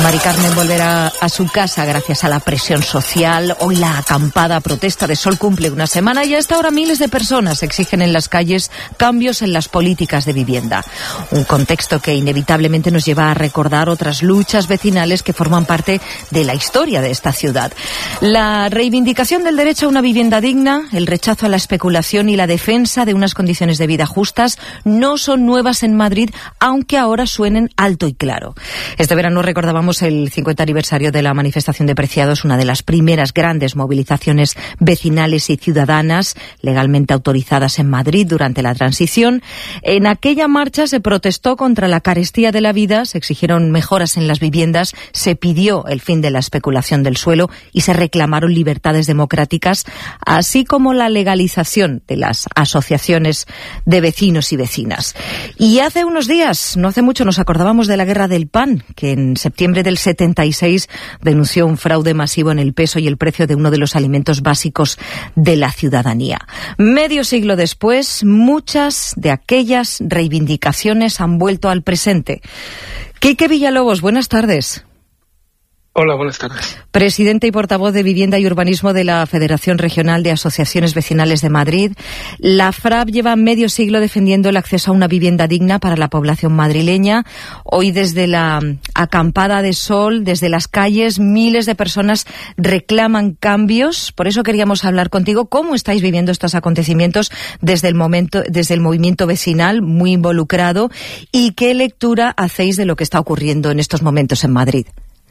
Mari Carmen volverá a su casa gracias a la presión social. Hoy la acampada protesta de Sol cumple una semana y hasta ahora miles de personas exigen en las calles cambios en las políticas de vivienda. Un contexto que inevitablemente nos lleva a recordar otras luchas vecinales que forman parte de la historia de esta ciudad. La reivindicación del derecho a una vivienda digna, el rechazo a la especulación y la defensa de unas condiciones de vida justas no son nuevas en Madrid, aunque ahora suenen alto y claro. Este verano recordábamos el 50 aniversario de la manifestación de Preciados, una de las primeras grandes movilizaciones vecinales y ciudadanas legalmente autorizadas en Madrid durante la transición. En aquella marcha se protestó contra la carestía de la vida, se exigieron mejoras en las viviendas, se pidió el fin de la especulación del suelo y se reclamaron libertades democráticas, así como la legalización de las asociaciones de vecinos y vecinas. Y hace unos días, no hace mucho, nos acordábamos de la guerra del pan, que en septiembre del 76 denunció un fraude masivo en el peso y el precio de uno de los alimentos básicos de la ciudadanía. Medio siglo después, muchas de aquellas reivindicaciones han vuelto al presente. Quique Villalobos, buenas tardes. Hola, buenas tardes. Presidente y portavoz de Vivienda y Urbanismo de la Federación Regional de Asociaciones Vecinales de Madrid. La FRAP lleva medio siglo defendiendo el acceso a una vivienda digna para la población madrileña. Hoy, desde la acampada de Sol, desde las calles, miles de personas reclaman cambios. Por eso queríamos hablar contigo. ¿Cómo estáis viviendo estos acontecimientos desde el movimiento vecinal, muy involucrado? ¿Y qué lectura hacéis de lo que está ocurriendo en estos momentos en Madrid?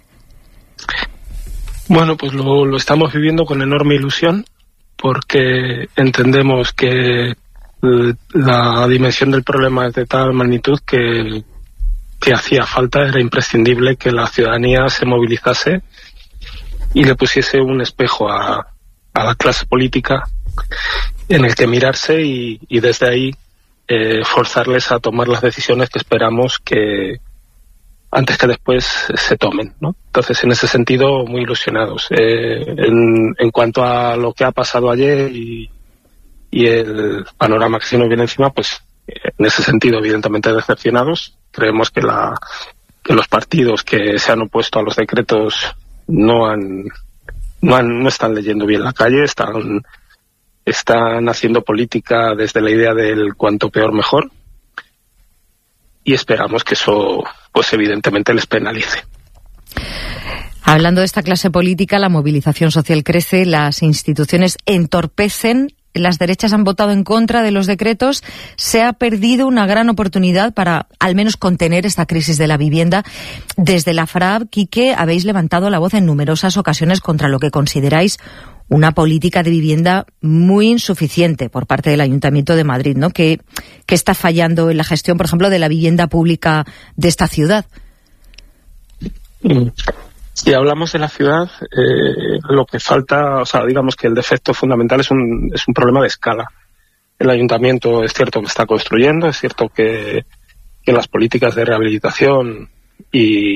Bueno, pues lo estamos viviendo con enorme ilusión, porque entendemos que la dimensión del problema es de tal magnitud que hacía falta, era imprescindible que la ciudadanía se movilizase y le pusiese un espejo a la clase política en el que mirarse y desde ahí forzarles a tomar las decisiones que esperamos que antes que después se tomen, ¿no? Entonces, en ese sentido, muy ilusionados. En cuanto a lo que ha pasado ayer y el panorama que se nos viene encima, pues en ese sentido, evidentemente, decepcionados. Creemos que los partidos que se han opuesto a los decretos no están leyendo bien la calle, están haciendo política desde la idea del cuanto peor mejor, y esperamos que eso, pues evidentemente, les penalice. Hablando de esta clase política, la movilización social crece, las instituciones entorpecen, las derechas han votado en contra de los decretos, se ha perdido una gran oportunidad para al menos contener esta crisis de la vivienda. Desde la FRAP, Quique, habéis levantado la voz en numerosas ocasiones contra lo que consideráis una política de vivienda muy insuficiente por parte del Ayuntamiento de Madrid, ¿no? Que está fallando en la gestión, por ejemplo, de la vivienda pública de esta ciudad. Si hablamos de la ciudad, lo que falta, o sea, digamos que el defecto fundamental es un problema de escala. El Ayuntamiento es cierto que está construyendo, es cierto que las políticas de rehabilitación y